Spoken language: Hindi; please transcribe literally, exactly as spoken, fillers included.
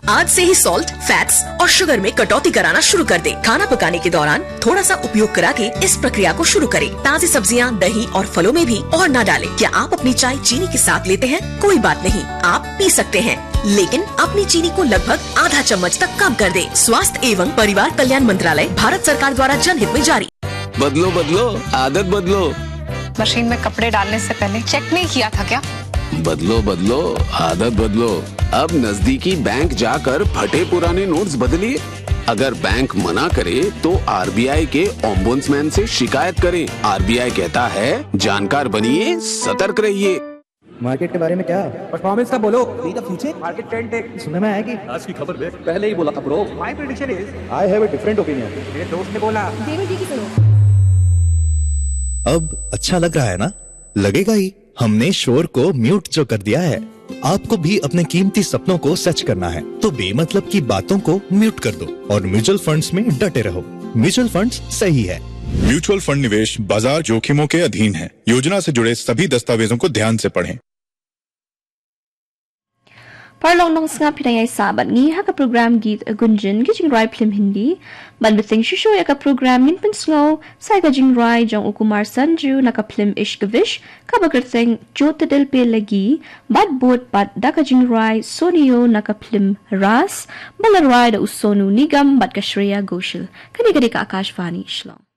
आज से ही सॉल्ट, फैट्स और शुगर में कटौती कराना शुरू कर दे। खाना पकाने के दौरान थोड़ा सा उपयोग करा के इस प्रक्रिया को शुरू करें। ताज़ी सब्जियां, दही और फलों में भी और न डालें। क्या आप अपनी चाय चीनी के साथ लेते हैं? कोई बात नहीं, आप पी सकते हैं, लेकिन अपनी चीनी को लगभग आधा चम्मच तक कम कर दे। स्वास्थ्य एवं परिवार कल्याण मंत्रालय, भारत सरकार द्वारा जनहित में जारी। बदलो बदलो आदत बदलो। मशीन में कपड़े डालने से पहले चेक नहीं किया था क्या? बदलो बदलो आदत बदलो। अब नजदीकी बैंक जाकर फटे पुराने नोट्स बदलिए। अगर बैंक मना करे तो आरबीआई के ओम्बुड्समैन से शिकायत करें। आरबीआई कहता है, जानकार बनिए, सतर्क रहिए। मार्केट के बारे में क्या? परफॉर्मेंस का बोलो। फ्यूचर मार्केट ट्रेंड टेक सुनने में आया कि आज की खबर दे। पहले ही बोला था bro. My prediction is I have a different opinion. मेरे दोस्त ने बोला। देवर जी की सुनो। अब अच्छा लग रहा है ना? लगेगा ही। हमने शोर को म्यूट जो कर दिया है। आपको भी अपने कीमती सपनों को सच करना है तो बेमतलब की बातों को म्यूट कर दो और म्यूचुअल फंड्स में डटे रहो। म्यूचुअल फंड्स सही है। म्यूचुअल फंड निवेश बाजार जोखिमों के अधीन है। योजना से जुड़े सभी दस्तावेजों को ध्यान से पढ़ें। Parlong nong snga pinay sabat ngi ha ka program git gunjin ki jingrai film Hindi ban biting shisho ya ka program min pensngo sai ka jingrai jong Ukumar Sanju na ka film Ishkavish ka bagerteng jotadel pe lagi bad bot pat da ka jingrai Sonio na ka film Ras balarwai da usonu nigam bat ka Shreya Ghoshal kani kani ka Akashvani Shlong.